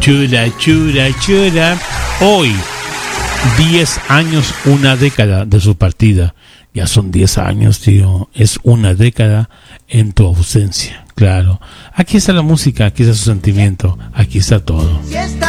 Chula, chula, chula. Hoy, 10 años, una década de su partida. Ya son 10 años, tío. Es una década en tu ausencia. Claro. Aquí está la música, aquí está su sentimiento, aquí está todo.